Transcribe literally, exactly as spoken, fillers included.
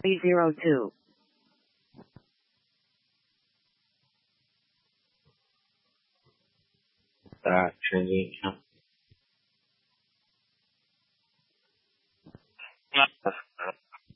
B zero two. 大家沉浸一下。